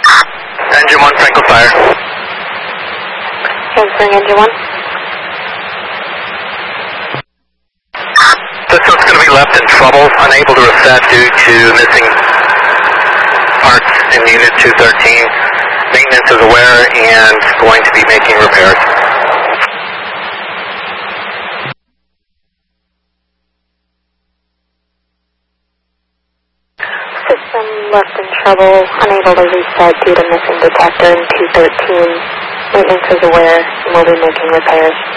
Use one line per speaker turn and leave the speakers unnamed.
Engine 1, Franklin Fire.
Answering engine 1.
System's going to be left in trouble, unable to reset due to missing parts in Unit 213. Maintenance is aware and going to be making repairs.
System left in trouble, unable to reset due to missing detector in 213. Maintenance is aware and will be making repairs.